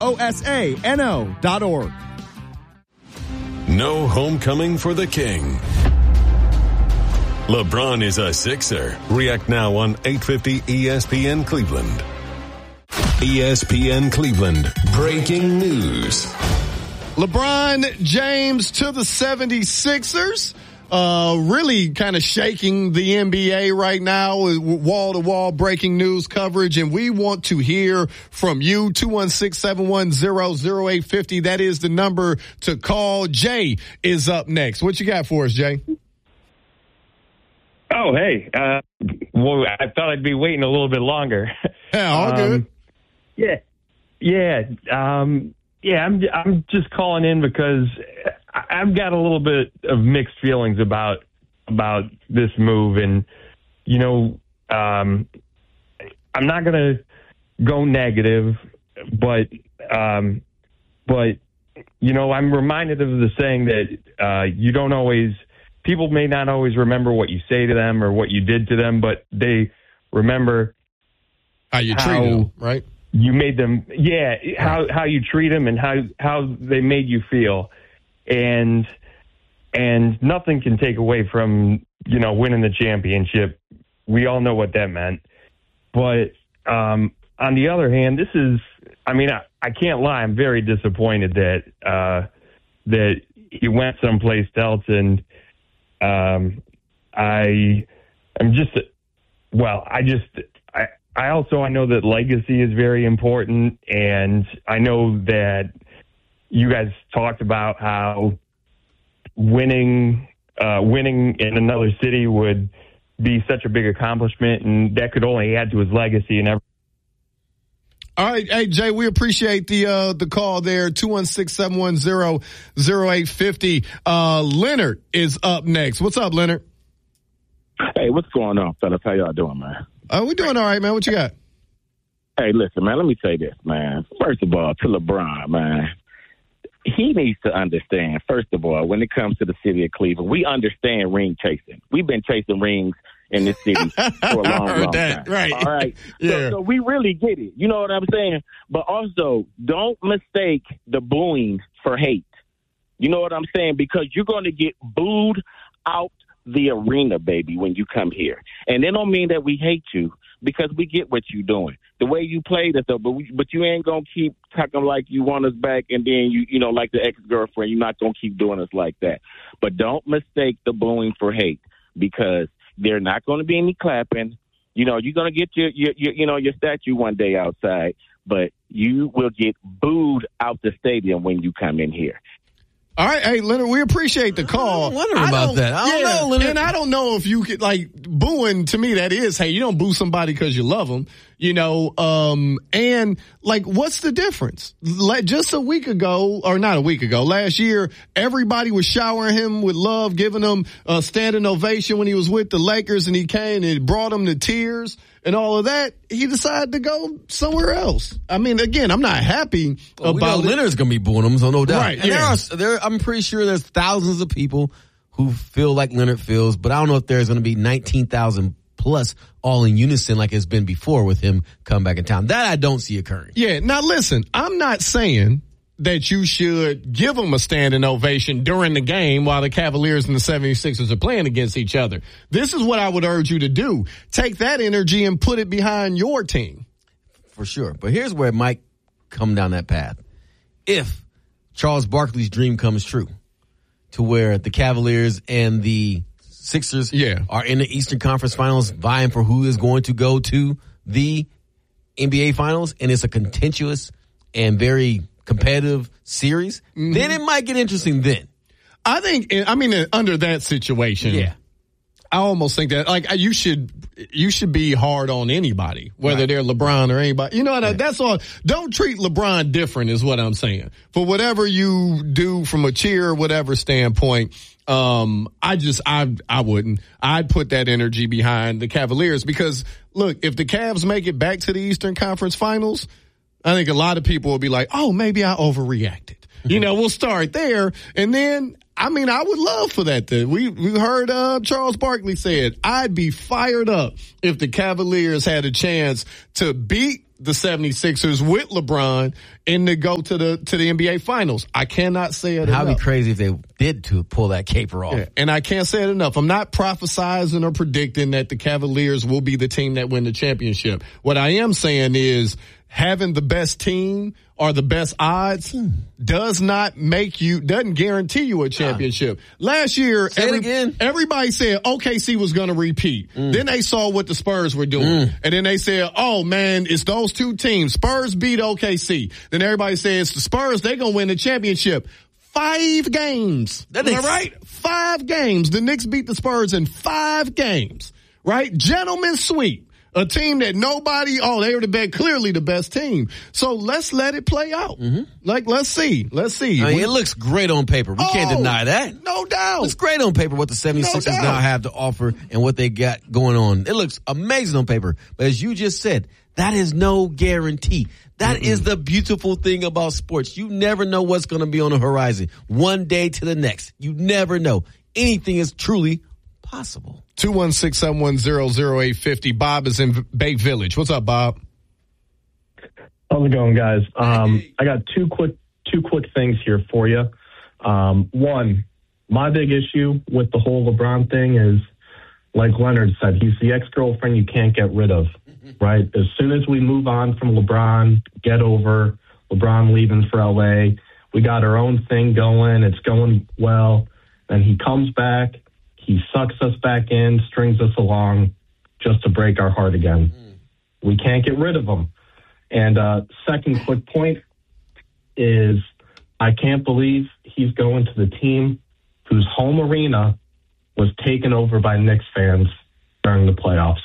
LOSANO.org. No homecoming for the King. LeBron is a Sixer. React now on 850 ESPN Cleveland. ESPN Cleveland. Breaking news. LeBron James to the 76ers. Really kind of shaking the NBA right now, wall-to-wall breaking news coverage, and we want to hear from you. 216-710-0850. That is the number to call. Jay is up next. What you got for us, Jay? Oh, hey. Well, I thought I'd be waiting a little bit longer. Yeah, all good. Yeah. I'm just calling in because I've got a little bit of mixed feelings about this move, and I'm not going to go negative, but I'm reminded of the saying that you don't always. People may not always remember what you say to them or what you did to them, but they remember how you treat them, right? You made them, how you treat them and how they made you feel. And nothing can take away from, winning the championship. We all know what that meant. But on the other hand, I can't lie. I'm very disappointed that he went someplace else, and I know that legacy is very important, and I know that you guys talked about how winning in another city would be such a big accomplishment, and that could only add to his legacy and everything. All right. Hey, Jay, we appreciate the call there. 216-710-0850. Leonard is up next. What's up, Leonard? Hey, what's going on, fellas? How y'all doing, man? We're doing all right, man. What you got? Hey, listen, man, let me say this, man. First of all, to LeBron, man, he needs to understand, first of all, when it comes to the city of Cleveland, we understand ring chasing. We've been chasing rings in this city for a long time. Right. All right. Yeah. So we really get it. You know what I'm saying? But also, don't mistake the booing for hate. You know what I'm saying? Because you're going to get booed out the arena, baby, when you come here. And they don't mean that we hate you, because we get what you're doing. The way you played it, though, but you ain't going to keep talking like you want us back, and then, you like the ex-girlfriend, you're not going to keep doing us like that. But don't mistake the booing for hate, because there's not going to be any clapping. You're going to get your statue one day outside, but you will get booed out the stadium when you come in here. All right, hey, Leonard, we appreciate the call. I'm wondering about that. I don't know, Leonard. And I don't know if you could, booing, to me, that is, hey, you don't boo somebody because you love them, and, what's the difference? Just a week ago, or not a week ago, last year, everybody was showering him with love, giving him a standing ovation when he was with the Lakers, and he came and it brought him to tears and all of that. He decided to go somewhere else. I mean, again, I'm not happy about it. Leonard's going to be booing him, so no doubt. Right, and I'm pretty sure there's thousands of people who feel like Leonard feels, but I don't know if there's going to be 19,000 plus all in unison like it's been before with him come back in town. That I don't see occurring. Yeah. Now listen, I'm not saying that you should give them a standing ovation during the game while the Cavaliers and the 76ers are playing against each other. This is what I would urge you to do. Take that energy and put it behind your team. For sure. But here's where it might come down that path. If Charles Barkley's dream comes true, to where the Cavaliers and the Sixers are in the Eastern Conference Finals vying for who is going to go to the NBA Finals, and it's a contentious and very competitive series, then it might get interesting then. I think, under that situation, I almost think that, you should be hard on anybody, whether they're LeBron or anybody. That's all. Don't treat LeBron different is what I'm saying. For whatever you do from a cheer or whatever standpoint, I wouldn't. I'd put that energy behind the Cavaliers, because, look, if the Cavs make it back to the Eastern Conference Finals, I think a lot of people will be like, oh, maybe I overreacted. We'll start there. And then, I would love for that. We heard Charles Barkley said, I'd be fired up if the Cavaliers had a chance to beat the 76ers with LeBron and to go to the NBA Finals. I cannot say it enough. That'd be crazy if they did to pull that caper off. Yeah, and I can't say it enough. I'm not prophesizing or predicting that the Cavaliers will be the team that win the championship. What I am saying is having the best team or the best odds doesn't guarantee you a championship. Last year, everybody said OKC was going to repeat. Then they saw what the Spurs were doing. And then they said, oh man, it's those two teams. Spurs beat OKC. Then everybody says the Spurs, they're going to win the championship. 5 games. Am I right? 5 games. The Knicks beat the Spurs in 5 games. Right? Gentlemen's sweep. A team that they were clearly the best team. So let's let it play out. Let's see. It looks great on paper. We can't deny that. No doubt. It's great on paper what the 76ers now have to offer and what they got going on. It looks amazing on paper. But as you just said, that is no guarantee. That is the beautiful thing about sports. You never know what's going to be on the horizon. One day to the next. You never know. Anything is truly possible. 216-710-0850. Bob is in Bay Village. What's up, Bob? How's it going, guys? I got two quick things here for you. One, my big issue with the whole LeBron thing is, like Leonard said, he's the ex-girlfriend you can't get rid of, right? As soon as we move on from LeBron, get over LeBron leaving for LA, we got our own thing going. It's going well. Then he comes back. He sucks us back in, strings us along just to break our heart again. We can't get rid of him. And second quick point is I can't believe he's going to the team whose home arena was taken over by Knicks fans during the playoffs.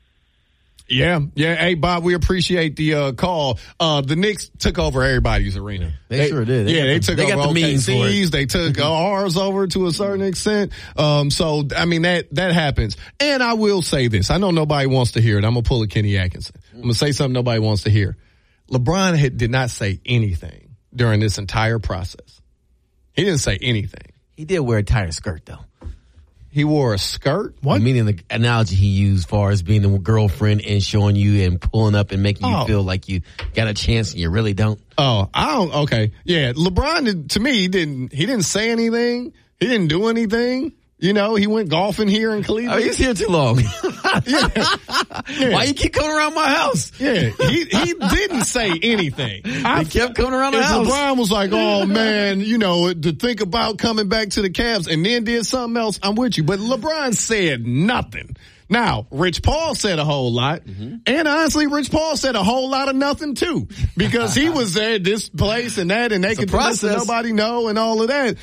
Yeah. Hey, Bob, we appreciate the call. The Knicks took over everybody's arena. They sure did. They took over OKC's. They took ours over to a certain extent. So, I mean, that happens. And I will say this. I know nobody wants to hear it. I'm going to pull a Kenny Atkinson. I'm going to say something nobody wants to hear. LeBron did not say anything during this entire process. He didn't say anything. He did wear a tighter skirt, though. He wore a skirt? What? Meaning the analogy he used far as being the girlfriend and showing you and pulling up and making you feel like you got a chance and you really don't. Okay. Yeah, LeBron, to me, he didn't say anything. He didn't do anything. You know, he went golfing here in Cleveland. He's here too long. Yeah. Why you keep coming around my house? Yeah, he didn't say anything. He kept coming around the house. LeBron was like, oh man, to think about coming back to the Cavs and then did something else, I'm with you. But LeBron said nothing. Now, Rich Paul said a whole lot, and honestly, Rich Paul said a whole lot of nothing too, because he was at this place and that, and they could do this and nobody know and all of that.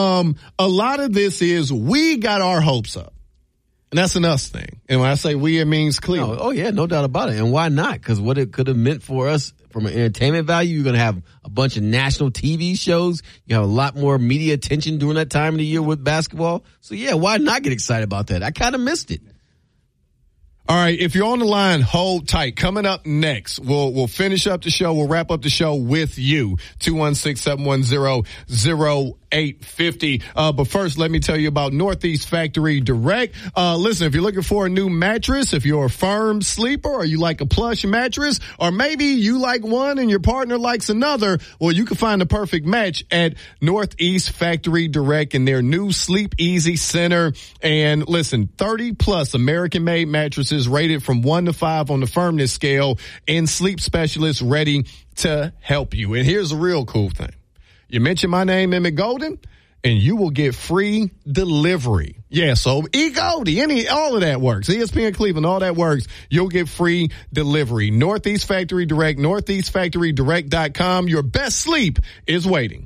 A lot of this is we got our hopes up, and that's an us thing. And when I say we, it means Cleveland. Oh yeah, no doubt about it. And why not? Because what it could have meant for us from an entertainment value, you're going to have a bunch of national TV shows. You have a lot more media attention during that time of the year with basketball. So yeah, why not get excited about that? I kind of missed it. All right, if you're on the line, hold tight. Coming up next, we'll finish up the show. We'll wrap up the show with you. 216-710-0850. But first, let me tell you about Northeast Factory Direct. Listen, if you're looking for a new mattress, if you're a firm sleeper or you like a plush mattress, or maybe you like one and your partner likes another, well, you can find the perfect match at Northeast Factory Direct in their new Sleep Easy Center. And listen, 30 plus American-made mattresses rated from 1 to 5 on the firmness scale, and sleep specialists ready to help you. And here's a real cool thing. You mention my name, Emmett Golden, and you will get free delivery. Yeah, so eGoldie, all of that works. ESPN Cleveland, all that works. You'll get free delivery. Northeast Factory Direct, northeastfactorydirect.com. Your best sleep is waiting.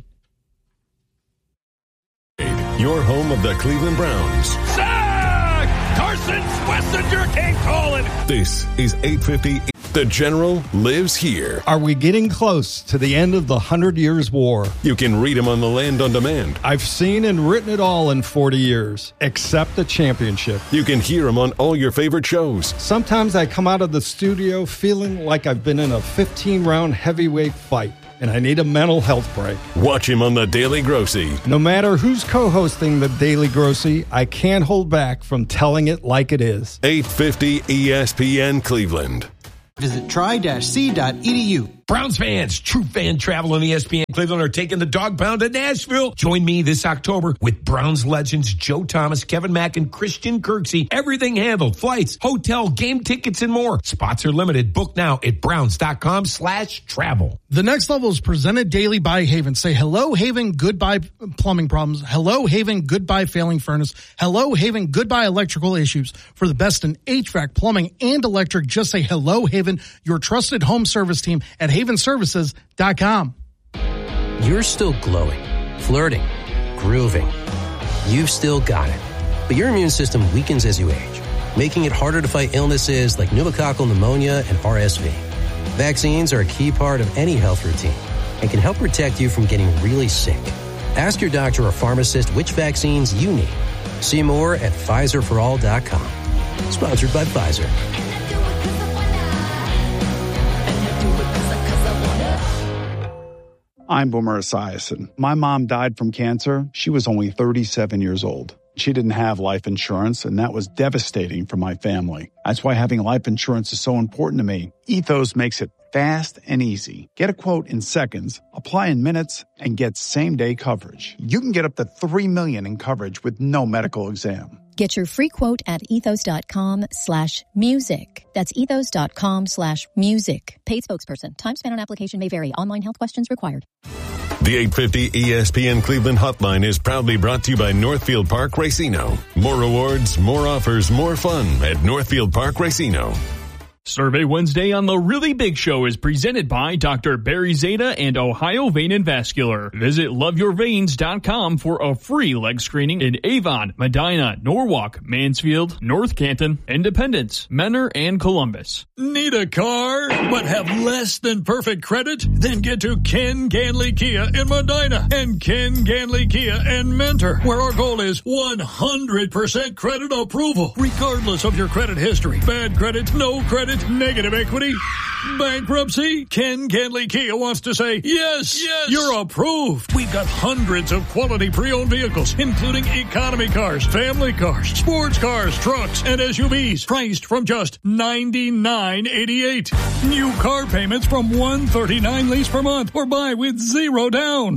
Your home of the Cleveland Browns. Carson Schlesinger came calling. This is 850. The General lives here. Are we getting close to the end of the 100 Years' War? You can read him on the Land on Demand. I've seen and written it all in 40 years, except the championship. You can hear him on all your favorite shows. Sometimes I come out of the studio feeling like I've been in a 15-round heavyweight fight, and I need a mental health break. Watch him on The Daily Grossy. No matter who's co-hosting The Daily Grossy, I can't hold back from telling it like it is. 850 ESPN Cleveland. Visit try-c.edu. Browns fans, True Fan Travel and ESPN Cleveland are taking the dog pound to Nashville. Join me this October with Browns legends Joe Thomas, Kevin Mack, and Christian Kirksey. Everything handled. Flights, hotel, game tickets, and more. Spots are limited. Book now at browns.com/travel. The Next Level is presented daily by Haven. Say hello, Haven, goodbye plumbing problems. Hello, Haven, goodbye failing furnace. Hello, Haven, goodbye electrical issues. For the best in HVAC, plumbing, and electric, just say hello, Haven, your trusted home service team at havenservices.com. You're still glowing, flirting, grooving. You've still got it. But your immune system weakens as you age, making it harder to fight illnesses like pneumococcal pneumonia and RSV. Vaccines are a key part of any health routine and can help protect you from getting really sick. Ask your doctor or pharmacist which vaccines you need. See more at PfizerForAll.com. Sponsored by Pfizer. I'm Boomer Esiason. My mom died from cancer. She was only 37 years old. She didn't have life insurance, and that was devastating for my family. That's why having life insurance is so important to me. Ethos makes it fast and easy. Get a quote in seconds, apply in minutes, and get same-day coverage. You can get up to $3 million in coverage with no medical exam. Get your free quote at ethos.com/music. That's ethos.com/music. Paid spokesperson. Time spent on application may vary. Online health questions required. The 850 ESPN Cleveland hotline is proudly brought to you by Northfield Park Racino. More rewards, more offers, more fun at Northfield Park Racino. Survey Wednesday on The Really Big Show is presented by Dr. Barry Zeta and Ohio Vein and Vascular. Visit loveyourveins.com for a free leg screening in Avon, Medina, Norwalk, Mansfield, North Canton, Independence, Mentor, and Columbus. Need a car but have less than perfect credit? Then get to Ken Ganley Kia in Medina and Ken Ganley Kia in Mentor, where our goal is 100% credit approval, regardless of your credit history. Bad credit, no credit, negative equity, bankruptcy. Ken Ganley Kia wants to say, yes, you're approved. We've got hundreds of quality pre-owned vehicles, including economy cars, family cars, sports cars, trucks, and SUVs, priced from just $99.88. New car payments from $139 lease per month, or buy with zero down.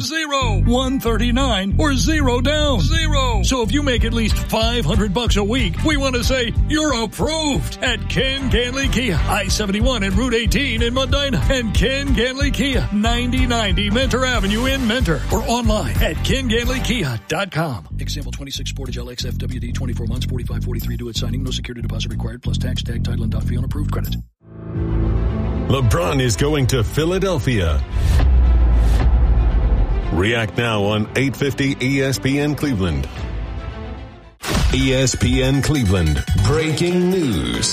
$139 or zero down. So if you make at least $500 a week, we want to say you're approved at Ken Ganley Kia, I-71 and Route 18 in Medina, and Ken Ganley Kia, 9090 Mentor Avenue in Mentor, or online at KenGanleyKia.com. Example 26 Sportage LX FWD, 24 months, 4543 due at signing. No security deposit required, plus tax, tag, title, and fee on approved credit. LeBron is going to Philadelphia. React now on 850 ESPN Cleveland. ESPN Cleveland, breaking news.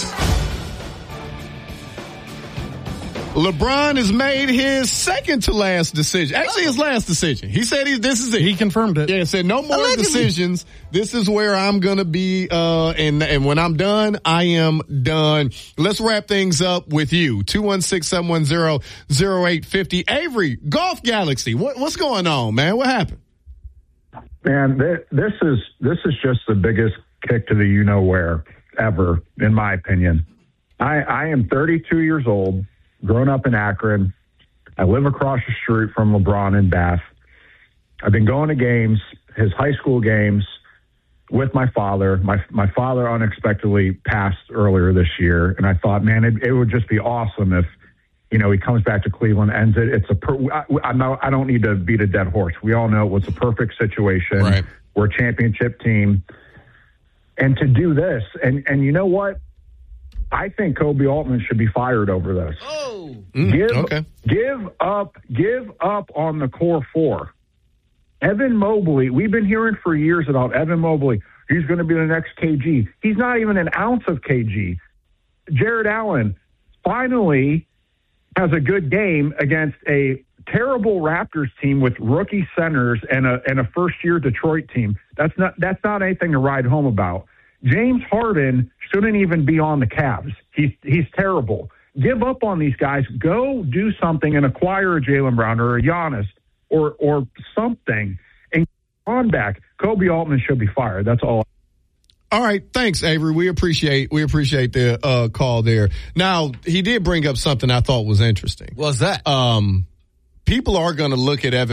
LeBron has made his second to last decision. Actually, his last decision. He said this is it. He confirmed it. Yeah, said no more decisions. This is where I'm going to be, and when I'm done, I am done. Let's wrap things up with you. 216-710-0850. Avery, Golf Galaxy. What's going on, man? What happened? Man, this is just the biggest kick to the you-know-where ever, in my opinion. I am 32 years old. Grown up in Akron. I live across the street from LeBron in Bath. I've been going to games, his high school games, with my father. My father unexpectedly passed earlier this year, and I thought, man, it would just be awesome if, he comes back to Cleveland, ends it. I don't need to beat a dead horse. We all know it was a perfect situation. Right. We're a championship team. And to do this, and you know what? I think Kobe Altman should be fired over this. Oh, Give up on the core four. Evan Mobley, we've been hearing for years about Evan Mobley. He's going to be the next KG. He's not even an ounce of KG. Jared Allen finally has a good game against a terrible Raptors team with rookie centers and a first-year Detroit team. That's not anything to ride home about. James Harden shouldn't even be on the Cavs. He's terrible. Give up on these guys. Go do something and acquire a Jaylen Brown or a Giannis or something and get on back. Kobe Altman should be fired. That's all. All right. Thanks, Avery. We appreciate the call there. Now, he did bring up something I thought was interesting. What's that? People are going to look at Evan